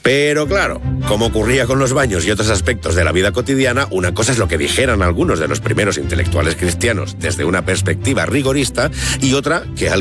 Pero claro, como ocurría con los baños y otros aspectos de la vida cotidiana, una cosa es lo que dijeran algunos de los primeros intelectuales cristianos desde una perspectiva rigorista y otra que alguien